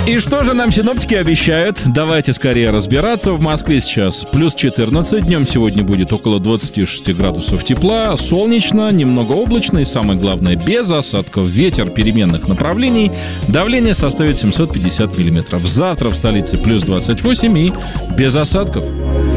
И что же нам синоптики обещают? Давайте скорее разбираться. В Москве сейчас плюс 14. Днем сегодня будет около 26 градусов тепла. Солнечно, немного облачно и, самое главное, без осадков. Ветер переменных направлений. Давление составит 750 миллиметров. Завтра в столице плюс 28 и без осадков.